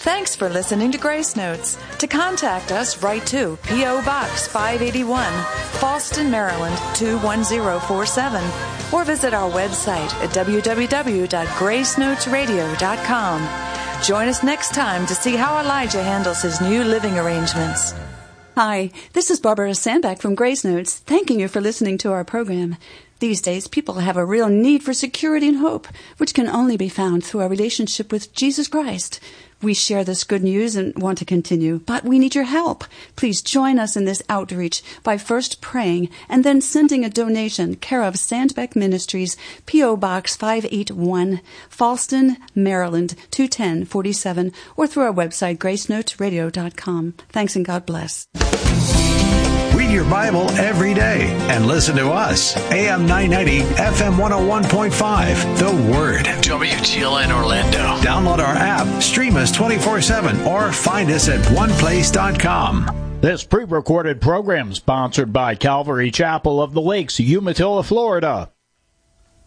Thanks for listening to Grace Notes. To contact us, write to P.O. Box 581, Fallston, Maryland 21047, or visit our website at www.gracenotesradio.com. Join us next time to see how Elijah handles his new living arrangements. Hi, this is Barbara Sandbeck from Grace Notes, thanking you for listening to our program. These days, people have a real need for security and hope, which can only be found through our relationship with Jesus Christ. We share this good news and want to continue, but we need your help. Please join us in this outreach by first praying and then sending a donation, care of Sandbeck Ministries, P.O. Box 581, Fallston, Maryland 21047, or through our website, gracenotesradio.com. Thanks and God bless. Read your Bible every day and listen to us. AM 990, FM 101.5, The Word. WTLN Orlando. Download our app, stream us 24/7, or find us at oneplace.com. This pre-recorded program sponsored by Calvary Chapel of the Lakes, Umatilla, Florida.